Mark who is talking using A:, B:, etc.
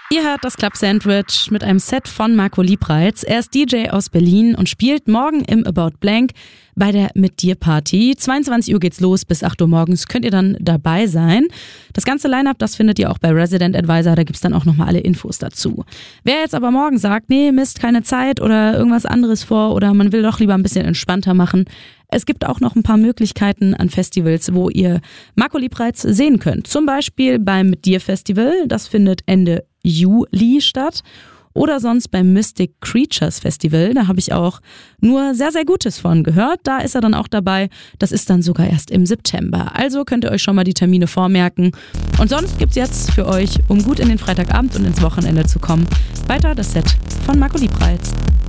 A: Ihr hört das Club Sandwich mit einem Set von Marco Liebreitz. Er ist DJ aus Berlin und spielt morgen im About Blank bei der Mit dir Party. 22 Uhr geht's los, bis 8 Uhr morgens könnt ihr dann dabei sein. Das ganze Line-Up, das findet ihr auch bei Resident Advisor, da gibt's dann auch nochmal alle Infos dazu. Wer jetzt aber morgen sagt, nee, Mist, keine Zeit oder irgendwas anderes vor oder man will doch lieber ein bisschen entspannter machen, es gibt auch noch ein paar Möglichkeiten an Festivals, wo ihr Marco Liebreitz sehen könnt. Zum Beispiel beim Mit dir Festival, das findet Ende Juli statt. Oder sonst beim Mystic Creatures Festival, da habe ich auch nur sehr, sehr Gutes von gehört. Da ist er dann auch dabei. Das ist dann sogar erst im September. Also könnt ihr euch schon mal die Termine vormerken. Und sonst gibt's jetzt für euch, um gut in den Freitagabend und ins Wochenende zu kommen, weiter das Set von Marco Liebreitz.